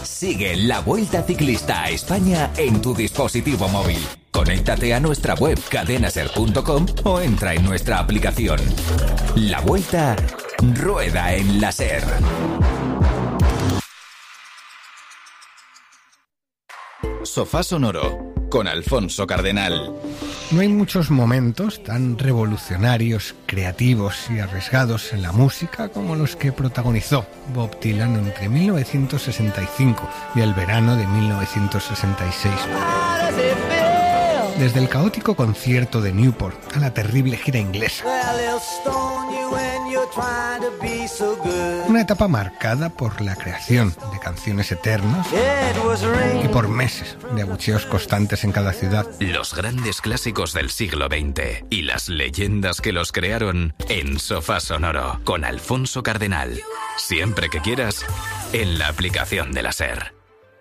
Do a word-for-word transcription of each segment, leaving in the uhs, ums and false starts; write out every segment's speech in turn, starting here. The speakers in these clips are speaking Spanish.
Sigue la Vuelta Ciclista a España en tu dispositivo móvil. Conéctate a nuestra web cadena ser punto com o entra en nuestra aplicación. La Vuelta rueda en la SER. Sofá Sonoro con Alfonso Cardenal. No hay muchos momentos tan revolucionarios, creativos y arriesgados en la música como los que protagonizó Bob Dylan entre mil novecientos sesenta y cinco y el verano de mil novecientos sesenta y seis. Desde el caótico concierto de Newport a la terrible gira inglesa. Una etapa marcada por la creación de canciones eternas y por meses de abucheos constantes en cada ciudad. Los grandes clásicos del siglo veinte y las leyendas que los crearon en Sofá Sonoro con Alfonso Cardenal. Siempre que quieras, en la aplicación de la SER.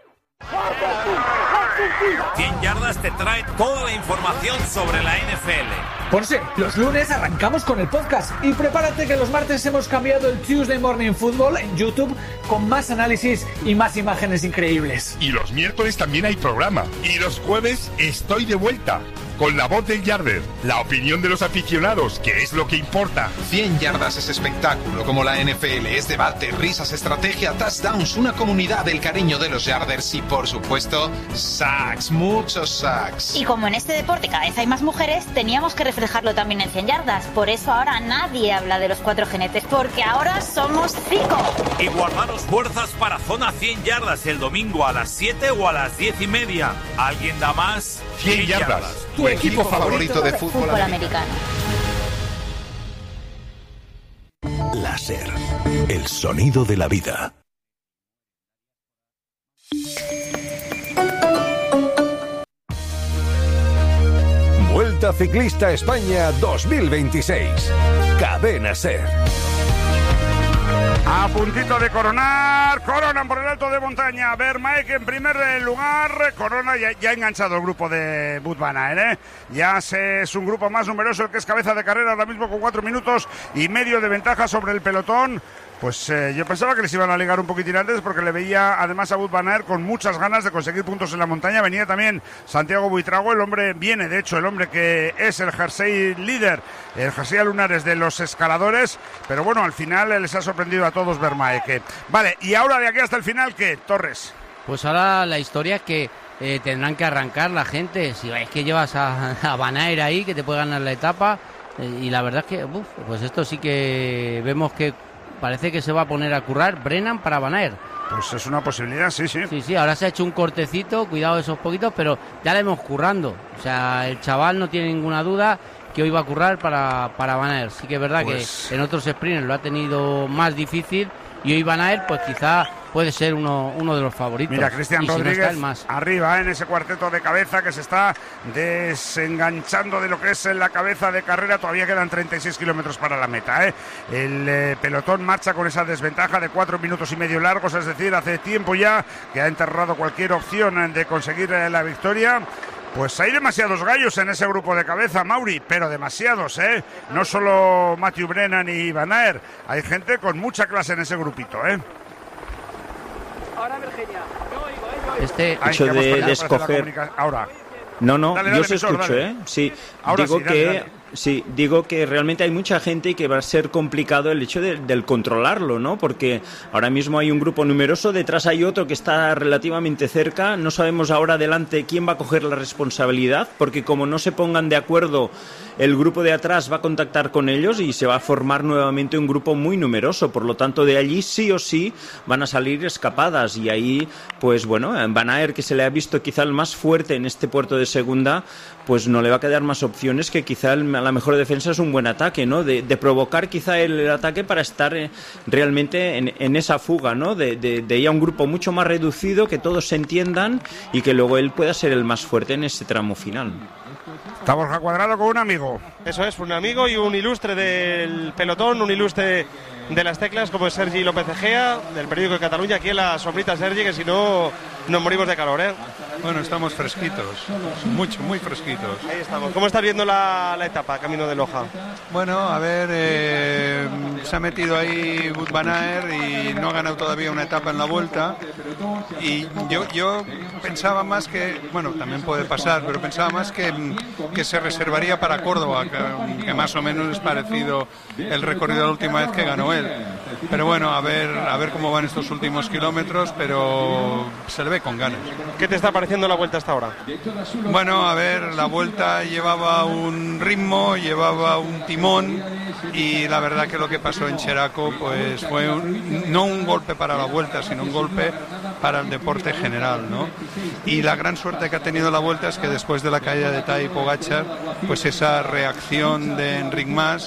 cien yardas te trae toda la información sobre la N F L. Ponce, los lunes arrancamos con el podcast y prepárate que los martes hemos cambiado el Tuesday Morning Football en YouTube con más análisis y más imágenes increíbles. Y los miércoles también hay programa. Y los jueves estoy de vuelta con la voz del Yarder, la opinión de los aficionados, que es lo que importa. cien yardas es espectáculo, como la N F L es debate, risas, estrategia, touchdowns, una comunidad del cariño de los Yarders y, por supuesto, sacks, muchos sacks. Y como en este deporte cada vez hay más mujeres, teníamos que reflejarlo también en cien yardas. Por eso ahora nadie habla de los cuatro jinetes, porque ahora somos cinco. Y guardaros fuerzas para Zona cien yardas el domingo a las siete o a las diez y media. ¿Alguien da más? cien yardas. Tu equipo favorito de fútbol, fútbol americano. La SER, el sonido de la vida. Vuelta Ciclista España dos mil veintiséis. Cadena SER. A puntito de coronar, coronan por el alto de montaña. Vermaek en primer lugar, corona ya, ya ha enganchado el grupo de Wout van Aert, ¿eh? Ya se, es un grupo más numeroso el que es cabeza de carrera ahora mismo con cuatro minutos y medio de ventaja sobre el pelotón. Pues eh, yo pensaba que les iban a ligar un poquitín antes porque le veía además a Wout van Aert con muchas ganas de conseguir puntos en la montaña. Venía también Santiago Buitrago, el hombre viene de hecho el hombre que es el jersey líder, el jersey a lunares de los escaladores, pero bueno, al final les ha sorprendido a todos Vermaek. Vale, y ahora de aquí hasta el final, ¿qué, Torres? Pues ahora la historia es que eh, tendrán que arrancar la gente. Si es que llevas a, a Van Aert ahí, que te puede ganar la etapa, eh, y la verdad es que, uf, pues esto sí que vemos que parece que se va a poner a currar Brennan para Van Aert. Pues es una posibilidad, sí, sí. Sí, sí, ahora se ha hecho un cortecito, cuidado esos poquitos, pero ya le hemos currando. O sea, el chaval no tiene ninguna duda que hoy va a currar para, para Van Aert. Sí que es verdad pues... que en otros sprints lo ha tenido más difícil y hoy Van Aert pues quizá puede ser uno, uno de los favoritos. Mira, Cristian Rodríguez si no más. arriba, ¿eh? En ese cuarteto de cabeza que se está desenganchando de lo que es la cabeza de carrera. Todavía quedan treinta y seis kilómetros para la meta, ¿eh? El eh, pelotón marcha con esa desventaja de cuatro minutos y medio largos, es decir, hace tiempo ya que ha enterrado cualquier opción de conseguir eh, la victoria. Pues hay demasiados gallos en ese grupo de cabeza, Mauri, pero demasiados, ¿eh? No solo Matthew Brennan y Van Aert, hay gente con mucha clase en ese grupito, ¿eh? Ahora Virginia, yo oigo, ¿eh? Yo Este hecho de, de escoger... Ahora. No, no, dale, yo dale, os escucho, dale. ¿eh? Sí, ahora digo sí, dale, que... dale. Sí, digo que realmente hay mucha gente y que va a ser complicado el hecho de, del controlarlo, ¿no? Porque ahora mismo hay un grupo numeroso, detrás hay otro que está relativamente cerca, no sabemos ahora adelante quién va a coger la responsabilidad, porque como no se pongan de acuerdo, el grupo de atrás va a contactar con ellos y se va a formar nuevamente un grupo muy numeroso, por lo tanto de allí sí o sí van a salir escapadas y ahí, pues bueno, Van Aert, que se le ha visto quizá el más fuerte en este puerto de segunda, pues no le va a quedar más opciones que quizá el, la mejor defensa es un buen ataque, ¿no? De, de provocar quizá el, el ataque para estar eh, realmente en, en esa fuga, ¿no? De, de, de ir a un grupo mucho más reducido, que todos se entiendan y que luego él pueda ser el más fuerte en ese tramo final. Está Borja Cuadrado con un amigo. Eso es, un amigo y un ilustre del pelotón, un ilustre de las teclas como es Sergi López Egea, del periódico de Cataluña. Aquí en la sombrita, Sergi, que si no nos morimos de calor, ¿eh? Bueno, estamos fresquitos, mucho, muy fresquitos. Ahí estamos. ¿Cómo estás viendo la, la etapa, camino de Loja? Bueno, a ver, eh, se ha metido ahí Wout van Aert y no ha ganado todavía una etapa en la Vuelta. Y yo, yo pensaba más que, bueno, también puede pasar, pero pensaba más que, que se reservaría para Córdoba, que, que más o menos es parecido el recorrido de la última vez que ganó él. Pero bueno, a ver, a ver cómo van estos últimos kilómetros, pero se le ve con ganas. ¿Qué te está pareciendo la Vuelta hasta ahora? Bueno, a ver, la Vuelta llevaba un ritmo, llevaba un timón y la verdad que lo que pasó en Cheraco pues fue un, no un golpe para la Vuelta, sino un golpe para el deporte general, ¿no? Y la gran suerte que ha tenido la Vuelta es que después de la caída de Tadej Pogačar, pues esa reacción de Enric Mas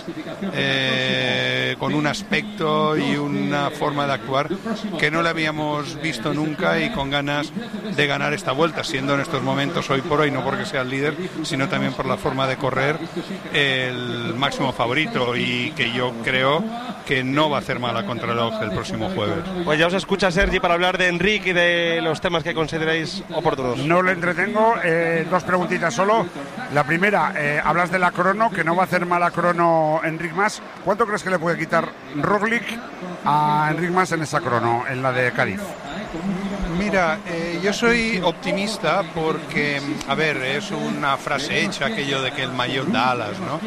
eh, con un aspecto y una forma de actuar que no le habíamos visto nunca y con ganas de ganar esta Vuelta, siendo en estos momentos hoy por hoy, no porque sea el líder, sino también por la forma de correr, el máximo favorito, y que yo creo que no va a hacer mala contrarreloj el próximo jueves. Pues ya os escucha Sergi para hablar de Enric y de los temas que consideráis oportunos. No le entretengo, eh, dos preguntitas solo. La primera, eh, hablas de la crono, que no va a hacer mala crono Enric Mas. ¿Cuánto crees que le puede quitar Roglic a Enric Mas en esa crono, en la de Cádiz? Mira, eh, yo soy optimista porque, a ver, es una frase hecha aquello de que el maillot da alas, ¿no?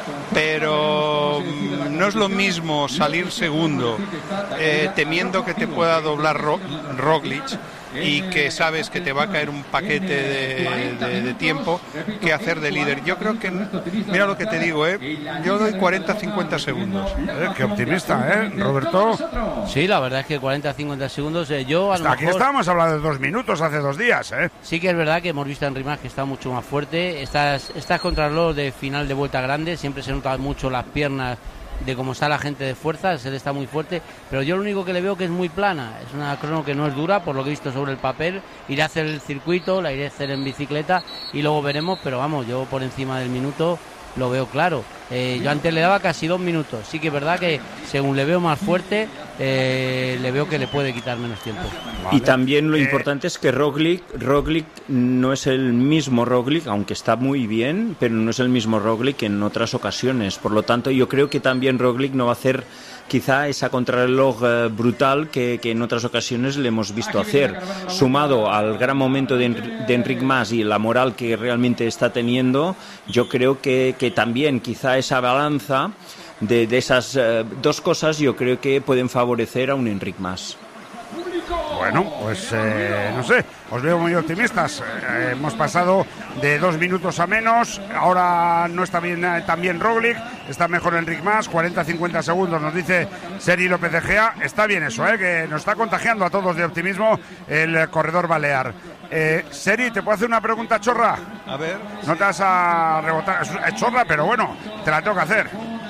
Pero mm, no es lo mismo salir segundo eh, temiendo que te pueda doblar Ro- Roglic y que sabes que te va a caer un paquete de, de, de tiempo que hacer de líder. Yo creo que, mira lo que te digo, ¿eh? Yo doy cuarenta a cincuenta segundos. Eh, qué optimista, ¿eh, Roberto? Sí, la verdad es que cuarenta a cincuenta segundos, eh, yo a lo Aquí mejor... estábamos hablando de dos minutos hace dos días, ¿eh? Sí que es verdad que hemos visto a Enric Mas que está mucho más fuerte. Estas, estas contrarreloj de final de Vuelta Grande siempre se notan mucho las piernas de cómo está la gente de fuerzas, él está muy fuerte, pero yo lo único que le veo que es muy plana, es una crono que no es dura, por lo que he visto sobre el papel. Iré a hacer el circuito, la iré a hacer en bicicleta y luego veremos, pero vamos, yo por encima del minuto lo veo claro. Eh, yo antes le daba casi dos minutos, sí que es verdad que según le veo más fuerte, eh, le veo que le puede quitar menos tiempo. Vale. Y también lo eh... importante es que Roglic, Roglic no es el mismo Roglic, aunque está muy bien, pero no es el mismo Roglic que en otras ocasiones. Por lo tanto, yo creo que también Roglic no va a hacer quizá esa contrarreloj eh, brutal que, que en otras ocasiones le hemos visto hacer, sumado al gran momento de, de Enric Mas y la moral que realmente está teniendo. Yo creo que, que también quizá esa balanza de, de esas eh, dos cosas yo creo que pueden favorecer a un Enric Mas. Bueno, pues eh, no sé, os veo muy optimistas. Eh, hemos pasado de dos minutos a menos, ahora no está bien eh, también Roglic, está mejor Enric Mas, cuarenta a cincuenta segundos, nos dice Sergi López Egea. Está bien eso, eh, que nos está contagiando a todos de optimismo el eh, corredor balear. Eh, Seri, ¿te puedo hacer una pregunta chorra? A ver. No te vas a rebotar, es, es chorra, pero bueno, te la tengo que hacer.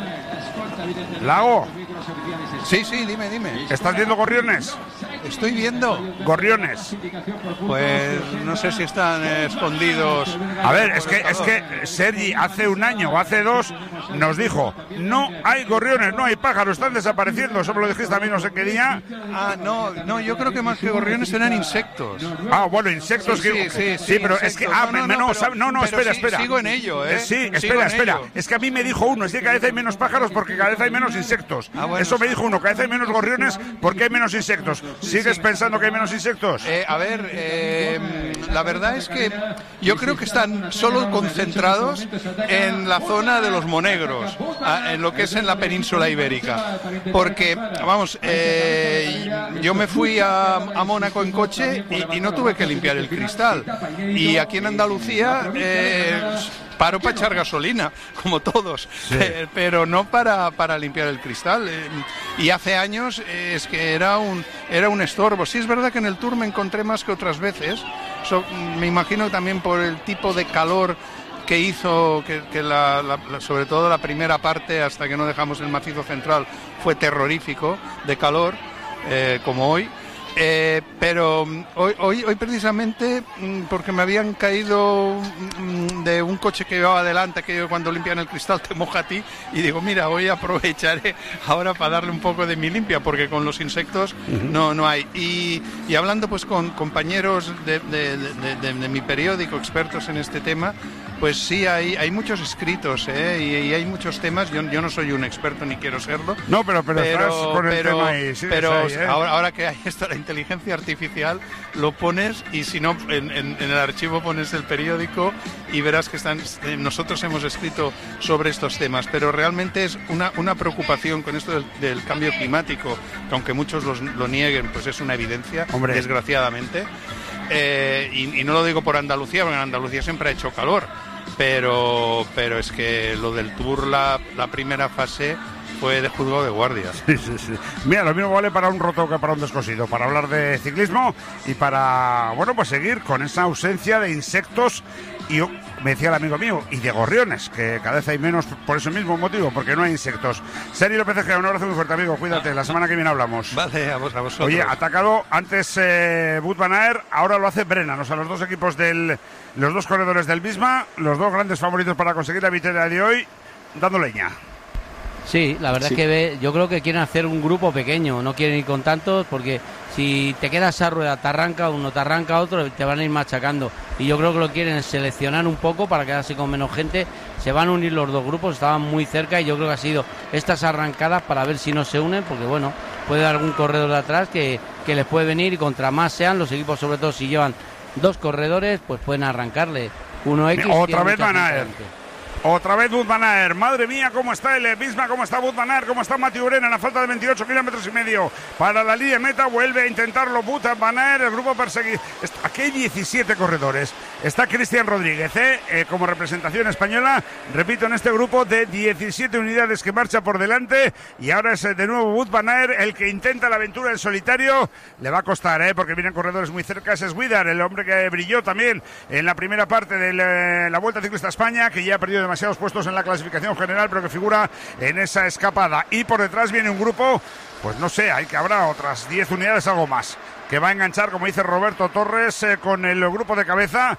Lago. Sí, sí, dime, dime. ¿Estás viendo gorriones? Estoy viendo. Gorriones. Pues no sé si están escondidos. A ver, es que, es que Sergi hace un año o hace dos nos dijo, no hay gorriones, no hay pájaros, están desapareciendo. Eso me lo dijiste a mí no sé qué día. Ah, no, no, yo creo que más que gorriones eran insectos. Ah, bueno, insectos. Sí, que, sí, sí, sí, pero insectos. es que, ah, no, no, no, pero, no, no espera, sí, espera. Sigo en ello, ¿eh? Sí, sigo espera, espera. Ello. Es que a mí me dijo uno, es que cada vez hay menos pájaros porque cada vez hay menos insectos. Ah, bueno, eso me dijo uno, cada vez hay menos gorriones porque hay menos insectos. ¿Sigues sí. pensando que hay menos insectos? Eh, a ver, eh, la verdad es que yo creo que están solo concentrados en la zona de los monegros, en lo que es en la península ibérica. Porque, vamos, eh, yo me fui a, a Mónaco en coche y, y no tuve que limpiar el cristal. Y aquí en Andalucía... Eh, paro para echar gasolina, como todos, sí. eh, pero no para, para limpiar el cristal. Eh, y hace años eh, es que era un, era un estorbo. Sí, es verdad que en el Tour me encontré más que otras veces. So, me imagino también por el tipo de calor que hizo, que, que la, la, la, sobre todo la primera parte, hasta que no dejamos el macizo central, fue terrorífico de calor, eh, como hoy. Eh, pero hoy, hoy, hoy precisamente, porque me habían caído de un coche que llevaba adelante, que cuando limpian el cristal te moja a ti, y digo, mira, hoy aprovecharé ahora para darle un poco de mi limpia, porque con los insectos uh-huh. no, no hay. Y, y hablando pues con compañeros de, de, de, de, de mi periódico, expertos en este tema, pues sí, hay, hay muchos escritos, ¿eh? y, y hay muchos temas. Yo, yo no soy un experto ni quiero serlo. No, pero, pero, pero estás con el pero, tema ahí. Sí, pero ahí, ¿eh? ahora, ahora que hay esto, la inteligencia artificial, lo pones y si no, en, en, en el archivo pones el periódico y verás que están, nosotros hemos escrito sobre estos temas. Pero realmente es una, una preocupación con esto del, del cambio climático, que aunque muchos los, lo nieguen, pues es una evidencia, Hombre. desgraciadamente. Eh, y, y no lo digo por Andalucía, porque en Andalucía siempre ha hecho calor. Pero, pero es que lo del Tour, la, la primera fase fue de juzgado de guardia. Sí, sí, sí. Mira, lo mismo vale para un roto que para un descosido, para hablar de ciclismo y para, bueno, pues seguir con esa ausencia de insectos y, me decía el amigo mío, y de gorriones, que cada vez hay menos por ese mismo motivo, porque no hay insectos. Sergi López Egea, un abrazo muy fuerte, amigo, cuídate, la semana que viene hablamos. Vale, a, vos, a vosotros. Oye, atacado antes eh, Wout van Aert, ahora lo hace Brennan, o sea, los dos equipos del, los dos corredores del Visma, los dos grandes favoritos para conseguir la victoria de hoy, dando leña. Sí, la verdad sí. es que ve, yo creo que quieren hacer un grupo pequeño, no quieren ir con tantos, porque si te quedas a rueda, te arranca uno, te arranca otro, te van a ir machacando. Y yo creo que lo quieren seleccionar un poco para quedarse con menos gente. Se van a unir los dos grupos, estaban muy cerca y yo creo que ha sido estas arrancadas para ver si no se unen, porque bueno, puede haber algún corredor de atrás que, que les puede venir y contra más sean los equipos, sobre todo si llevan dos corredores, pues pueden arrancarle uno X. Otra vez Van Aert. Otra vez Wout van Aert, madre mía, cómo está el Visma, cómo está Wout van Aert, cómo está Mathieu Brennan a falta de veintiocho kilómetros y medio para la línea de meta, vuelve a intentarlo Wout van Aert, el grupo perseguido. Aquí hay diecisiete corredores, está Cristian Rodríguez, ¿eh? Eh, como representación española, repito, en este grupo de diecisiete unidades que marcha por delante, y ahora es de nuevo Wout van Aert el que intenta la aventura en solitario. Le va a costar, ¿eh? Porque vienen corredores muy cerca, es Swider, el hombre que brilló también en la primera parte de la, la Vuelta Ciclista a España, que ya ha perdido demasiado demasiados puestos en la clasificación general, pero que figura en esa escapada. Y por detrás viene un grupo, pues no sé, hay que habrá otras diez unidades, algo más, que va a enganchar, como dice Roberto Torres, eh, con el grupo de cabeza.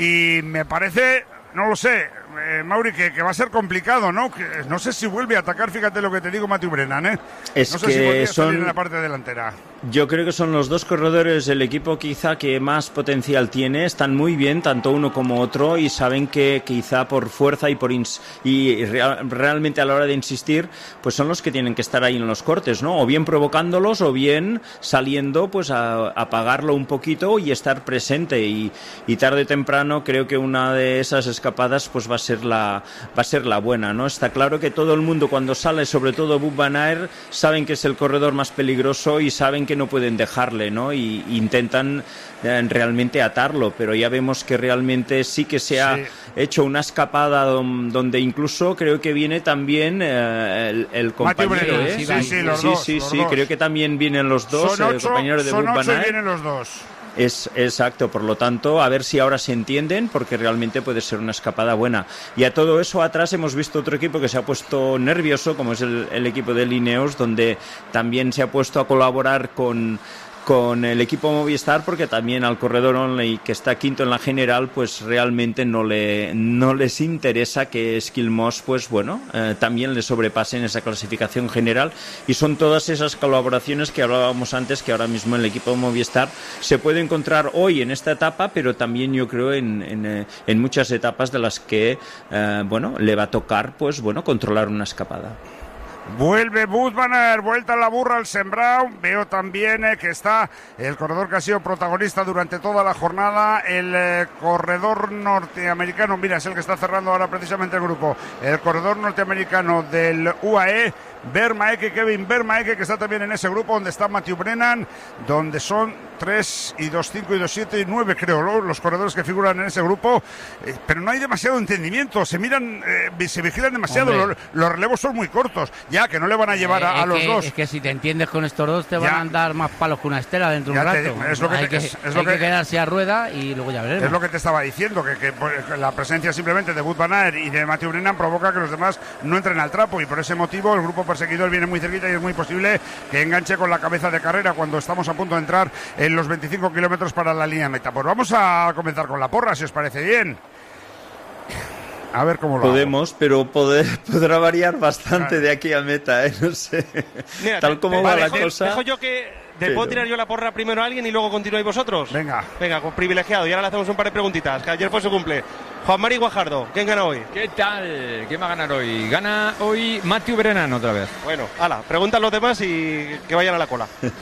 Y me parece, no lo sé, eh, Mauri, que, que va a ser complicado, ¿no? Que, no sé si vuelve a atacar, fíjate lo que te digo, Mathieu Brennan, ¿eh? Es no sé que si vuelve a son... salir en la parte delantera. Yo creo que son los dos corredores del equipo quizá que más potencial tiene, están muy bien tanto uno como otro y saben que quizá por fuerza y por ins y real, realmente a la hora de insistir, pues son los que tienen que estar ahí en los cortes, ¿no? O bien provocándolos o bien saliendo pues a, a pagarlo un poquito y estar presente y, y tarde o temprano creo que una de esas escapadas pues va a ser la va a ser la buena, ¿no? Está claro que todo el mundo cuando sale, sobre todo Wout van Aert, saben que es el corredor más peligroso y saben que no pueden dejarle, ¿no? Y, y intentan eh, realmente atarlo, pero ya vemos que realmente sí que se ha sí. hecho una escapada don, donde incluso creo que viene también eh, el, el compañero, ¿eh? Sí, sí, sí, los sí, dos, sí, los sí, dos. creo que también vienen los dos, son ocho, el compañero de Wout van Aert. Vienen los dos. Es exacto, por lo tanto, a ver si ahora se entienden, porque realmente puede ser una escapada buena. Y a todo eso atrás hemos visto otro equipo que se ha puesto nervioso, como es el, el equipo de Ineos, donde también se ha puesto a colaborar con con el equipo Movistar, porque también al corredor Onley, que está quinto en la general, pues realmente no le no les interesa que Skilmos, pues bueno, eh, también le sobrepase en esa clasificación general, y son todas esas colaboraciones que hablábamos antes, que ahora mismo el equipo Movistar se puede encontrar hoy en esta etapa, pero también yo creo en, en, en muchas etapas de las que, eh, bueno, le va a tocar, pues bueno, controlar una escapada. Vuelve Wout van Aert, vuelta a la burra al sembrado. Veo también eh, que está el corredor que ha sido protagonista durante toda la jornada, el eh, corredor norteamericano. Mira, es el que está cerrando ahora precisamente el grupo. El corredor norteamericano del U A E, Vermaeke, Kevin Vermaeke, que está también en ese grupo donde está Mathieu Brennan, donde son tres y dos, cinco y dos, siete y nueve, creo, ¿no? Los corredores que figuran en ese grupo, eh, pero no hay demasiado entendimiento, se miran, eh, se vigilan demasiado, los, los relevos son muy cortos. Ya ya, que no le van a llevar a, Eh, a los que, dos. Es que si te entiendes con estos dos, te Ya. van a dar más palos que una estera dentro de Ya un te rato. digo, es lo que hay te- que, es- es hay lo que que- quedarse a rueda y luego ya veremos. Es lo que te estaba diciendo, que, que por- que la presencia simplemente de Wout van Aert y de Mathieu Brennan provoca que los demás no entren al trapo, y por ese motivo el grupo perseguidor viene muy cerquita y es muy posible que enganche con la cabeza de carrera cuando estamos a punto de entrar en los veinticinco kilómetros para la línea de meta. Pues vamos a comenzar con la porra, si os parece bien. A ver cómo lo hago. Podemos, pero poder, podrá variar bastante de aquí a meta, ¿eh? No sé. Mira, Tal te- como te- va vale, la te- cosa. Dejo yo que. ¿Te Pero- puedo tirar yo la porra primero a alguien y luego continuáis vosotros? Venga. Venga, con privilegiado. Y ahora le hacemos un par de preguntitas, que ayer fue su cumple. Juan Mari Guajardo, ¿quién gana hoy? ¿Qué tal? ¿Quién va a ganar hoy? Gana hoy Mathieu Brennan otra vez. Bueno, ala, preguntan los demás y que vayan a la cola.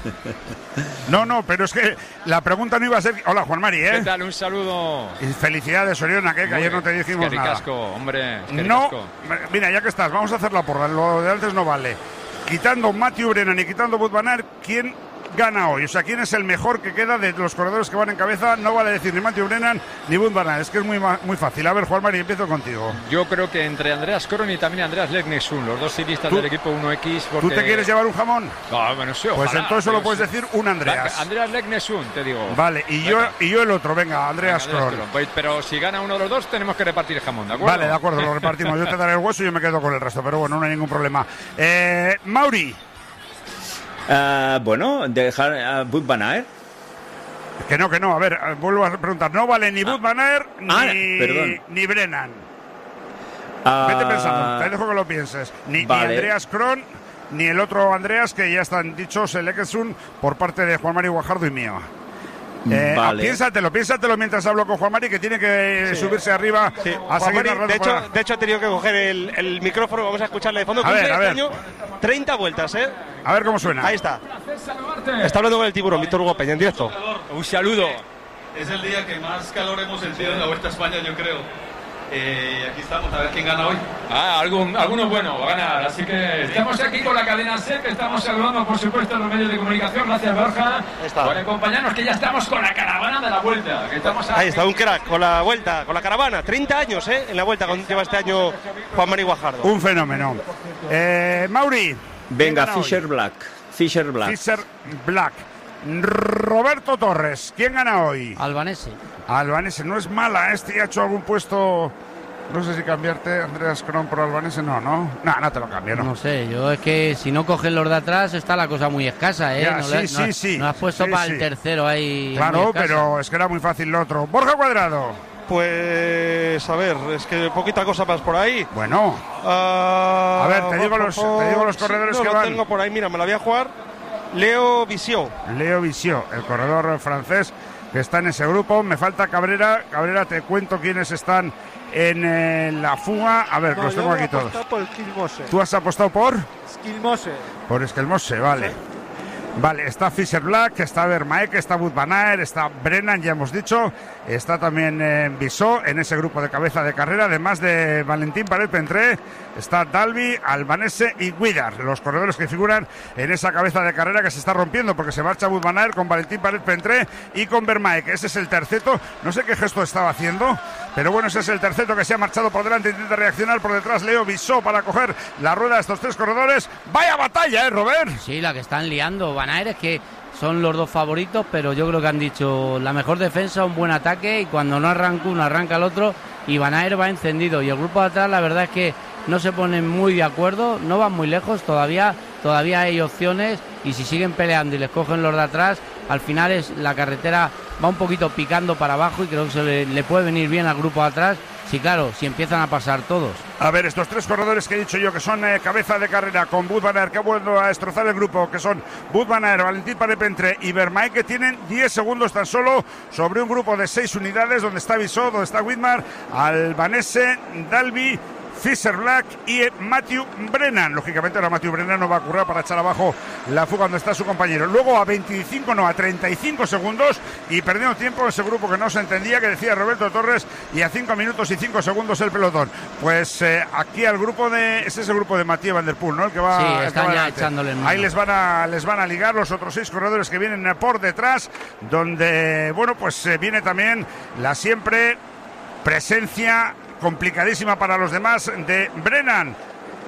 No, no, pero es que la pregunta no iba a ser... Hola, Juan Mari, ¿eh? ¿Qué tal? Un saludo. Y felicidades, Oriona, que, que ayer no te dijimos Es que nada. ricasco, hombre. Es que No, ricasco. mira, ya que estás, vamos a hacer la porra. Lo de antes no vale. Quitando Mathieu Brennan y quitando Wout van Aert, ¿quién gana hoy? O sea, ¿quién es el mejor que queda de los corredores que van en cabeza? No vale decir ni Mathieu Brennan ni Wout van Aert. Es que es muy, ma- muy fácil. A ver, Juan Mari, empiezo contigo. Yo creo que entre Andreas Kron y también Andreas Leknesund, los dos ciclistas ¿Tú- del equipo uno equis. ¿Tú porque- te quieres llevar un jamón? No, bueno, sí, Pues ojalá, entonces solo pero puedes sí. decir un Andreas. Andreas Leknesund, te digo. Vale, y yo, Venga. y yo el otro. Venga, Andreas Andreas Kron. Kron. Pues, pero si gana uno de los dos, tenemos que repartir jamón, ¿de acuerdo? Vale, de acuerdo, lo repartimos. Yo te daré el hueso y yo me quedo con el resto, pero bueno, no hay ningún problema. Eh, Mauri. Ah, bueno, dejar a Wout van Aert. Que no, que no. A ver, eh, vuelvo a preguntar. No vale ni Wout van Aert Ah, ni, perdón. ni Brennan. Ah, Vete pensando, te dejo que lo pienses. Ni, ni vale. Andreas Kron, ni el otro Andreas, que ya están dichos, el Leknesund, por parte de Juan Mari Guajardo y mío. Eh, Vale. Piénsatelo, piénsatelo mientras hablo con Juan Mari, que tiene que Sí. subirse arriba Sí. a Juan seguir Mari, narrando de, hecho, para- de hecho, ha tenido que coger el, el micrófono. Vamos a escucharle de fondo. A ver, Cumple a ver. este año treinta vueltas, ¿eh? A ver cómo suena. Ahí está. Está hablando con el tiburón, Víctor Hugo Peña, en directo. Un saludo. Es el día que más calor hemos sentido en la Vuelta a España, yo creo. Eh, aquí estamos, a ver quién gana hoy. Ah, algún, alguno bueno va a ganar. Así que estamos aquí con la cadena SER, que estamos saludando, por supuesto, a los medios de comunicación. Gracias, Borja, por acompañarnos, que ya estamos con la caravana de la Vuelta. Que estamos Ahí está, un crack, con la vuelta, con la caravana. treinta años, ¿eh? En la vuelta con, lleva este año Juan Mari Guajardo. Un fenómeno. Eh, Mauri. Venga, ¿quién gana Fisher hoy? Black. Fisher Black. Fisher Black. Roberto Torres. ¿Quién gana hoy? Albanese. Albanese. No es mala, este ha hecho algún puesto. No sé si cambiarte Andreas Kron por Albanese. No, no. No, no te lo cambio, no. No sé, yo es que si no cogen los de atrás está la cosa muy escasa, ¿eh? Ya, no sí, le- sí, no- sí. no has puesto Sí, para sí. el tercero ahí. Claro, muy escasa. pero es que era muy fácil lo otro. Borja Cuadrado. Pues, a ver, es que poquita cosa más por ahí. Bueno. Ah, A ver, te digo los- te digo los corredores sí, no, que lo van. tengo por ahí, mira, me la voy a jugar. Leo Visión. Leo Visión, el corredor francés que está en ese grupo. Me falta Cabrera. Cabrera, te cuento quiénes están en eh, la fuga. A ver, No, los yo tengo voy a aquí todos. apostar por el Skilmose. ¿Tú has apostado por? Skilmose. Por Esquelmose, vale. Vale, está Fisher Black, está Vermaek, está Wout van Aert, está Brennan, ya hemos dicho. Está también eh, Bissot en ese grupo de cabeza de carrera, además de Valentín Paret-Pentré. Está Dalby, Albanese y Guidar, los corredores que figuran en esa cabeza de carrera que se está rompiendo porque se marcha Wout van Aert con Valentín Paret-Pentré y con Vermaek. Ese es el terceto. No sé qué gesto estaba haciendo, pero bueno, ese es el terceto que se ha marchado por delante. Intenta reaccionar por detrás Leo Bissot para coger la rueda de estos tres corredores. ¡Vaya batalla, eh, Robert! Sí, la que están liando. Van Aert es que son los dos favoritos, pero yo creo que han dicho la mejor defensa, un buen ataque, y cuando no arranca uno, arranca el otro, y Van Aert va encendido. Y el grupo de atrás, la verdad es que no se ponen muy de acuerdo, no van muy lejos, todavía, todavía hay opciones, y si siguen peleando y les cogen los de atrás, al final es la carretera va un poquito picando para abajo, y creo que se le, le puede venir bien al grupo de atrás. Sí, claro, si empiezan a pasar todos. A ver, estos tres corredores que he dicho yo, que son eh, cabeza de carrera con Wout van Aert, que ha vuelto a destrozar el grupo, que son Wout van Aert, Valentín Paret-Pentré y Vermaek, que tienen diez segundos tan solo sobre un grupo de seis unidades, donde está Bissot, donde está Widmar, Albanese, Dalby, Fisher Black y Mathieu Brennan. Lógicamente ahora Mathieu Brennan no va a currar para echar abajo la fuga donde está su compañero. Luego a veinticinco, no, a treinta y cinco segundos y perdiendo tiempo en ese grupo que no se entendía, que decía Roberto Torres, y a cinco minutos y cinco segundos el pelotón. Pues eh, aquí al grupo de... Ese es el grupo de Mathieu Van Der Poel, ¿no? El que va, Sí, el que están va ya adelante. echándole el mano. Ahí les van, a, les van a ligar los otros seis corredores que vienen por detrás, donde, bueno, pues eh, viene también la siempre presencia complicadísima para los demás de Brennan.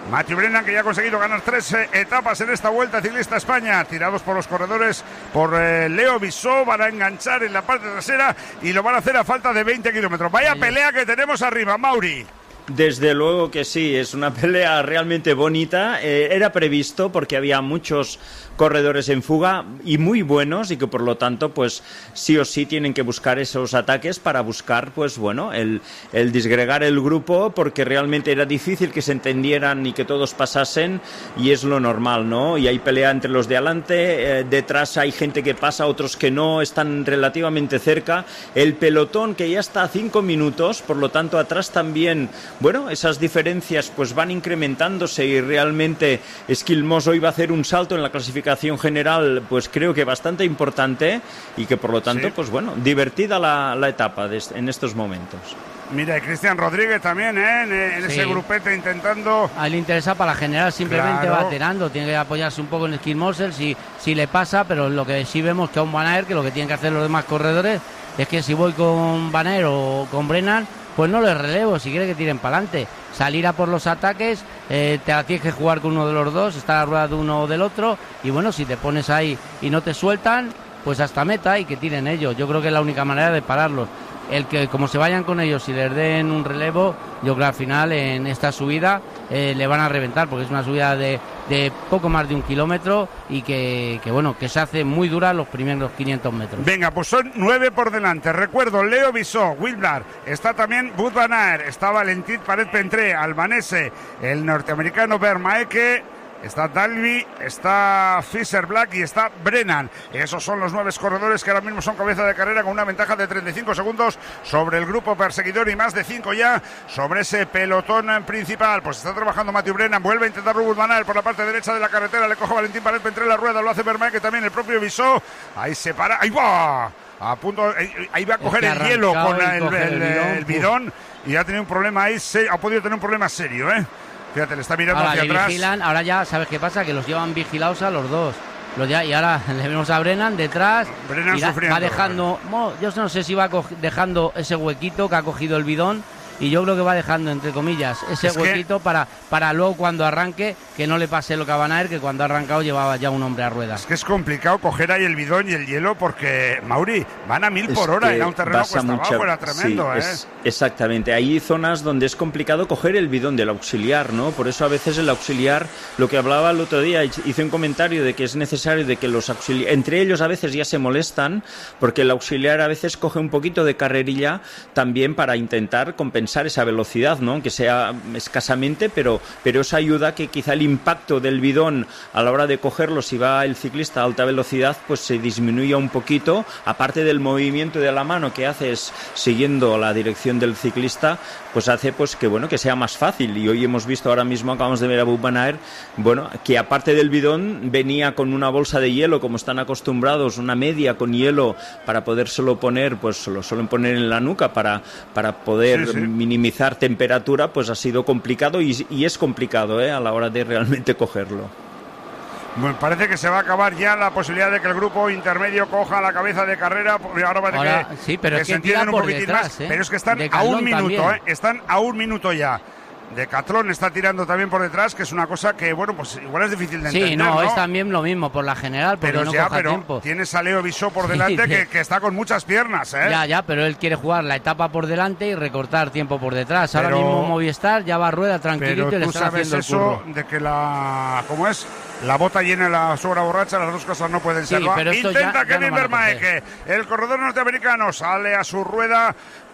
Matthew Brennan, que ya ha conseguido ganar tres eh, etapas en esta Vuelta Ciclista a España, tirados por los corredores por eh, Leo Bissó, van a enganchar en la parte trasera y lo van a hacer a falta de veinte kilómetros. Vaya pelea que tenemos arriba, Mauri. Desde luego que sí, es una pelea realmente bonita. Eh, era previsto porque había muchos corredores en fuga y muy buenos, y que por lo tanto pues sí o sí tienen que buscar esos ataques para buscar pues bueno el, el disgregar el grupo, porque realmente era difícil que se entendieran y que todos pasasen, y es lo normal, ¿no? Y hay pelea entre los de adelante, eh, detrás hay gente que pasa, otros que no, están relativamente cerca. El pelotón que ya está a cinco minutos, por lo tanto atrás también, bueno, esas diferencias pues van incrementándose, y realmente Esquilmos hoy va a hacer un salto en la clasificación general, pues creo que bastante importante, y que por lo tanto, sí, pues bueno, divertida la, la etapa de, en estos momentos. Mira, y Cristian Rodríguez también, ¿eh? En, en sí. ese grupete intentando... A él le interesa para la general, simplemente claro. va tirando, tiene que apoyarse un poco en Esquilmosel si, si le pasa, pero lo que sí vemos que a un Van Aert, que lo que tienen que hacer los demás corredores es que si voy con Van Aert o con Brennan, pues no les relevo, si quiere que tiren para adelante, salir a por los ataques, eh, te la tienes que jugar con uno de los dos, está la rueda de uno o del otro, y bueno, si te pones ahí y no te sueltan, pues hasta meta y que tiren ellos. Yo creo que es la única manera de pararlos. El que como se vayan con ellos y les den un relevo, yo creo que al final en esta subida eh, le van a reventar, porque es una subida de, de poco más de un kilómetro y que, que bueno, que se hace muy dura los primeros quinientos metros. Venga, pues son nueve por delante. Recuerdo, Leo Bissó, Wilblar, está también Wout van Aert, está Valentin Paret-Pentré, albanese, el norteamericano Vermaeke, está Dalby, está Fischer Black y está Brennan. Esos son los nueve corredores que ahora mismo son cabeza de carrera, con una ventaja de treinta y cinco segundos sobre el grupo perseguidor y más de cinco ya sobre ese pelotón principal. Pues está trabajando Matthew Brennan, vuelve a intentar Wout van Aert por la parte derecha de la carretera, le coge Valentin Paret-Pentré la rueda, lo hace Vermaeke, también el propio Bissó, ahí se para, ahí va, a punto, ahí va a coger el hielo con el, el, el, el bidón, y ha tenido un problema ahí, se, ha podido tener un problema serio, ¿eh? Fíjate, le está mirando ahora hacia le atrás. Vigilan, ahora ya, ¿sabes qué pasa? Que los llevan vigilados a los dos. Los ya, y ahora le vemos a Brennan detrás. Brennan y da, sufriendo. Va dejando, bueno, yo no sé si va dejando ese huequito que ha cogido el bidón. Y yo creo que va dejando, entre comillas, ese es huequito que... para, para luego cuando arranque, que no le pase lo que a Van Aert, que cuando ha arrancado llevaba ya un hombre a ruedas. Es que es complicado coger ahí el bidón y el hielo, porque, Mauri, van a mil es por hora, era un terreno cuesta mucha... abajo, era tremendo, sí, ¿eh? Es, exactamente, hay zonas donde es complicado coger el bidón del auxiliar, ¿no? Por eso a veces el auxiliar, lo que hablaba el otro día, hice un comentario de que es necesario de que los auxiliares, entre ellos a veces ya se molestan, porque el auxiliar a veces coge un poquito de carrerilla también para intentar compensar esa velocidad, ¿no? Aunque sea escasamente, pero, pero eso ayuda a que quizá el impacto del bidón a la hora de cogerlo, si va el ciclista a alta velocidad, pues se disminuya un poquito, aparte del movimiento de la mano que haces siguiendo la dirección del ciclista, pues hace pues que bueno, que sea más fácil. Y hoy hemos visto, ahora mismo acabamos de ver a Wout van Aert, bueno, que aparte del bidón venía con una bolsa de hielo, como están acostumbrados, una media con hielo para podérselo poner, pues lo suelen poner en la nuca para, para poder sí, sí. minimizar temperatura, pues ha sido complicado y, y es complicado ¿eh? a la hora de realmente cogerlo. Bueno, parece que se va a acabar ya la posibilidad de que el grupo intermedio coja la cabeza de carrera. Ahora parece Ahora, que, sí, pero que es se que entienden un por poquitín detrás, más, ¿eh? pero es que están de a un Calón minuto, ¿eh? también. Están a un minuto ya. Decathlon está tirando también por detrás, que es una cosa que, bueno, pues igual es difícil de entender, sí, no, ¿no? es también lo mismo por la general, porque pero no ya, coja pero tiempo. Tienes a Leo Bissó por delante sí, que, que está con muchas piernas, ¿eh? Ya, ya, pero él quiere jugar la etapa por delante y recortar tiempo por detrás. Ahora pero, mismo Movistar ya va a rueda tranquilito y le están haciendo el curro. Eso de que la, ¿cómo es? La bota llena la sobra borracha, las dos cosas no pueden sí, ser. Pero Intenta ya, Kevin ya no Vermaeke, el corredor norteamericano, sale a su rueda.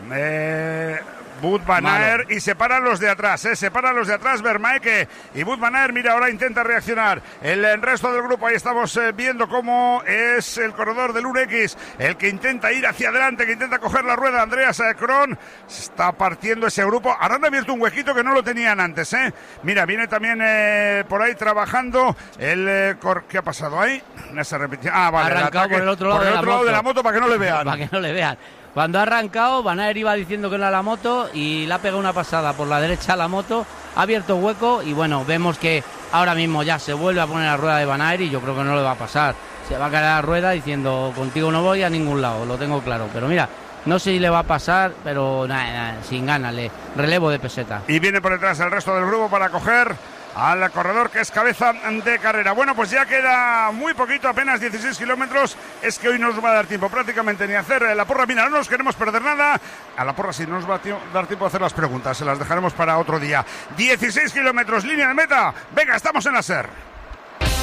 Eh, Wout van Aert y se paran los de atrás, ¿eh? se paran los de atrás, Vermaeke y Wout van Aert, mira, ahora intenta reaccionar el, el resto del grupo, ahí estamos eh, viendo cómo es el corredor del U N X, el que intenta ir hacia adelante, que intenta coger la rueda, Andreas Kron, está partiendo ese grupo, ahora han abierto un huequito que no lo tenían antes, ¿eh? Mira, viene también eh, por ahí trabajando el, eh, cor... ¿qué ha pasado ahí? No se repitió, ah, vale, el ataque, por el otro lado, por el de, otro la lado de la moto para que no le vean. Para que no le vean. Cuando ha arrancado, Van Aert iba diciendo que no era la moto y le ha pegado una pasada por la derecha a la moto, ha abierto hueco y bueno, vemos que ahora mismo ya se vuelve a poner la rueda de Van Aert y yo creo que no le va a pasar. Se va a caer a la rueda diciendo, contigo no voy a ningún lado, lo tengo claro. Pero mira, no sé si le va a pasar, pero nada, nada sin ganas, le relevo de peseta. Y viene por detrás el resto del grupo para coger al corredor que es cabeza de carrera. Bueno, pues ya queda muy poquito, apenas dieciséis kilómetros. Es que hoy no nos va a dar tiempo prácticamente ni a hacer la porra. Mira, no nos queremos perder nada. A la porra sí no nos va a dar tiempo a hacer las preguntas, se las dejaremos para otro día. dieciséis kilómetros, línea de meta. Venga, estamos en la SER.